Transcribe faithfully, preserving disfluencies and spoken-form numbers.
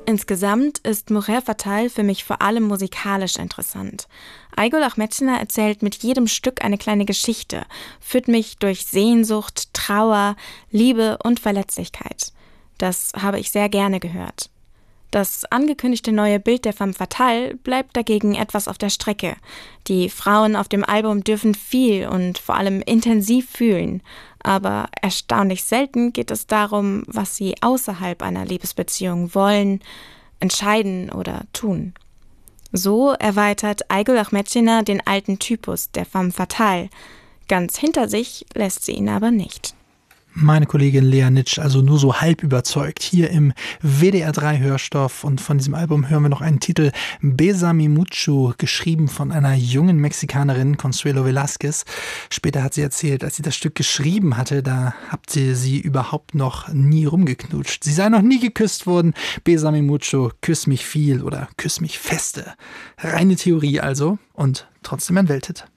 Insgesamt ist Mujer Fatal für mich vor allem musikalisch interessant. Aygül Ahmetcinar erzählt mit jedem Stück eine kleine Geschichte, führt mich durch Sehnsucht, Trauer, Liebe und Verletzlichkeit. Das habe ich sehr gerne gehört. Das angekündigte neue Bild der Femme Fatale bleibt dagegen etwas auf der Strecke. Die Frauen auf dem Album dürfen viel und vor allem intensiv fühlen. Aber erstaunlich selten geht es darum, was sie außerhalb einer Liebesbeziehung wollen, entscheiden oder tun. So erweitert Aygül Ahmetcinar den alten Typus der Femme Fatale. Ganz hinter sich lässt sie ihn aber nicht. Meine Kollegin Lea Nitsch, also nur so halb überzeugt, hier im W D R drei Hörstoff. Und von diesem Album hören wir noch einen Titel, Bésame Mucho, geschrieben von einer jungen Mexikanerin, Consuelo Velázquez. Später hat sie erzählt, als sie das Stück geschrieben hatte, da habt sie sie überhaupt noch nie rumgeknutscht. Sie sei noch nie geküsst worden. Bésame Mucho, küss mich viel oder küss mich feste. Reine Theorie also und trotzdem ein Welthit.